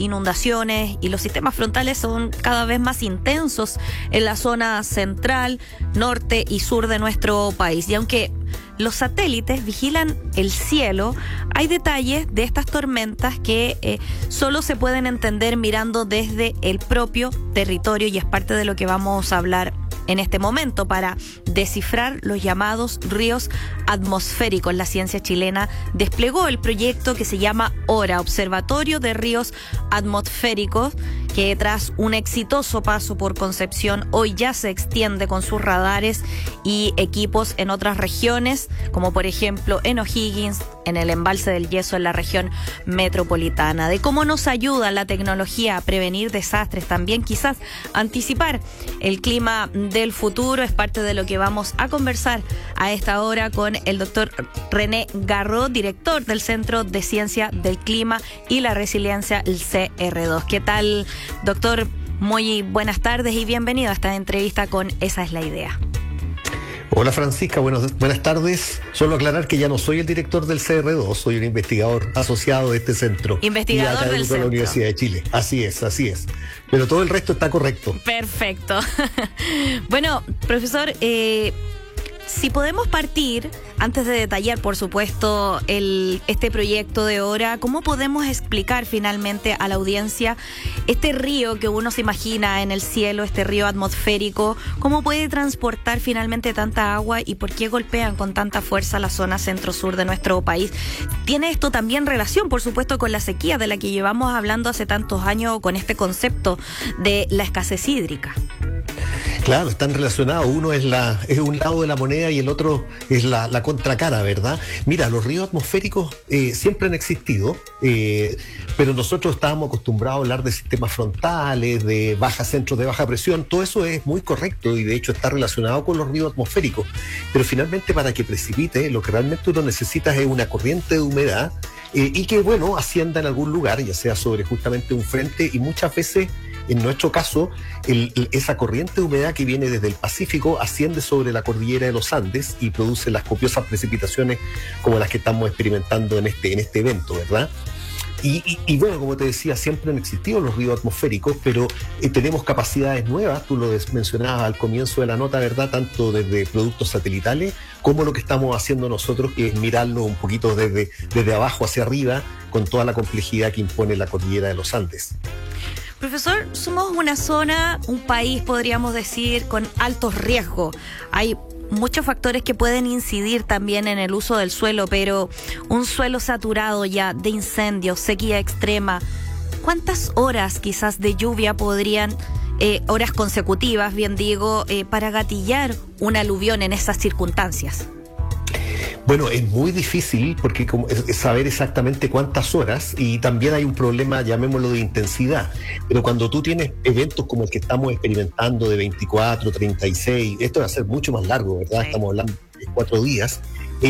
inundaciones y los sistemas frontales son cada vez más intensos en la zona central, norte y sur de nuestro país. Y aunque los satélites vigilan el cielo, hay detalles de estas tormentas que solo se pueden entender mirando desde el propio territorio, y es parte de lo que vamos a hablar en este momento para descifrar los llamados ríos atmosféricos. La ciencia chilena desplegó el proyecto que se llama ORA, Observatorio de Ríos Atmosféricos, que tras un exitoso paso por Concepción, hoy ya se extiende con sus radares y equipos en otras regiones, como por ejemplo en O'Higgins, en el embalse del Yeso en la región metropolitana. De cómo nos ayuda la tecnología a prevenir desastres, también quizás anticipar el clima del futuro, es parte de lo que vamos a conversar a esta hora con el doctor René Garraud, director del Centro de Ciencia del Clima y la Resiliencia, el CR2. ¿Qué tal, doctor? Muy buenas tardes y bienvenido a esta entrevista con Esa es la Idea. Hola Francisca, buenas tardes. Solo aclarar que ya no soy el director del CR2, soy un investigador asociado de este centro. Investigador del centro. De la Universidad de Chile. Así es. Pero todo el resto está correcto. Perfecto. Bueno, profesor, si podemos partir, antes de detallar, por supuesto, este proyecto de ORA, ¿cómo podemos explicar finalmente a la audiencia este río que uno se imagina en el cielo, este río atmosférico? ¿Cómo puede transportar finalmente tanta agua y por qué golpean con tanta fuerza la zona centro-sur de nuestro país? ¿Tiene esto también relación, por supuesto, con la sequía de la que llevamos hablando hace tantos años, con este concepto de la escasez hídrica? Claro, están relacionados. Uno es un lado de la moneda y el otro es la contracara, ¿verdad? Mira, los ríos atmosféricos siempre han existido, pero nosotros estábamos acostumbrados a hablar de sistemas frontales, de centros de baja presión. Todo eso es muy correcto y de hecho está relacionado con los ríos atmosféricos. Pero finalmente, para que precipite, lo que realmente uno necesita es una corriente de humedad y que, bueno, ascienda en algún lugar, ya sea sobre justamente un frente, y muchas veces, en nuestro caso, esa corriente de humedad que viene desde el Pacífico asciende sobre la cordillera de los Andes y produce las copiosas precipitaciones como las que estamos experimentando en este evento, ¿verdad? Y bueno, como te decía, siempre han existido los ríos atmosféricos, pero tenemos capacidades nuevas, tú lo mencionabas al comienzo de la nota, ¿verdad? Tanto desde productos satelitales como lo que estamos haciendo nosotros, que es mirarlo un poquito desde abajo hacia arriba, con toda la complejidad que impone la cordillera de los Andes. Profesor, somos una zona, un país, podríamos decir, con altos riesgos. Hay muchos factores que pueden incidir también en el uso del suelo, pero un suelo saturado ya de incendios, sequía extrema, ¿cuántas horas quizás de lluvia podrían, horas consecutivas, bien digo, para gatillar un aluvión en esas circunstancias? Bueno, es muy difícil porque es saber exactamente cuántas horas, y también hay un problema, llamémoslo, de intensidad. Pero cuando tú tienes eventos como el que estamos experimentando de 24, 36, esto va a ser mucho más largo, ¿verdad? Sí. Estamos hablando de 4 días.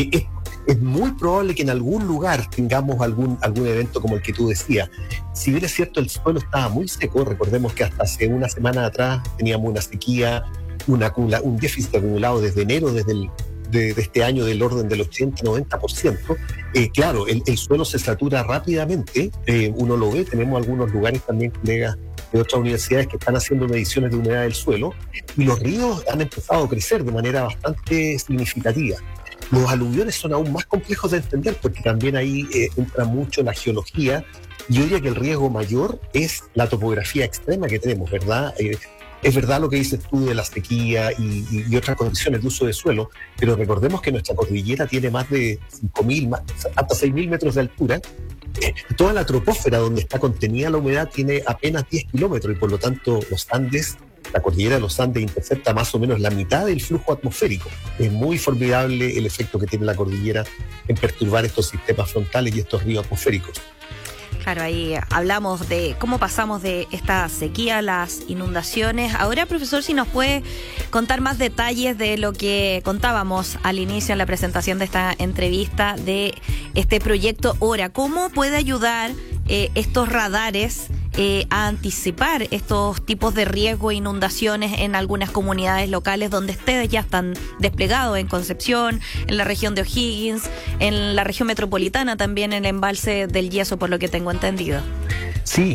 Es muy probable que en algún lugar tengamos algún evento como el que tú decías. Si bien es cierto, el suelo estaba muy seco, recordemos que hasta hace una semana atrás teníamos una sequía, un déficit acumulado desde enero, de este año del orden del 80-90%, claro, el suelo se satura rápidamente, uno lo ve, tenemos algunos lugares también, colegas de otras universidades que están haciendo mediciones de humedad del suelo, y los ríos han empezado a crecer de manera bastante significativa. Los aluviones son aún más complejos de entender porque también ahí entra mucho la geología. Yo diría que el riesgo mayor es la topografía extrema que tenemos, ¿verdad? Es verdad lo que dices tú de la sequía y otras condiciones de uso de suelo, pero recordemos que nuestra cordillera tiene más de 5.000, hasta 6.000 metros de altura. Toda la troposfera donde está contenida la humedad tiene apenas 10 kilómetros y por lo tanto los Andes, la cordillera de los Andes intercepta más o menos la mitad del flujo atmosférico. Es muy formidable el efecto que tiene la cordillera en perturbar estos sistemas frontales y estos ríos atmosféricos. Claro, ahí hablamos de cómo pasamos de esta sequía a las inundaciones. Ahora, profesor, si nos puede contar más detalles de lo que contábamos al inicio en la presentación de esta entrevista de este proyecto ORA. ¿Cómo puede ayudar estos radares a anticipar estos tipos de riesgo e inundaciones en algunas comunidades locales donde ustedes ya están desplegados, en Concepción, en la región de O'Higgins, en la región metropolitana también, en el embalse del Yeso, por lo que tengo entendido? Sí,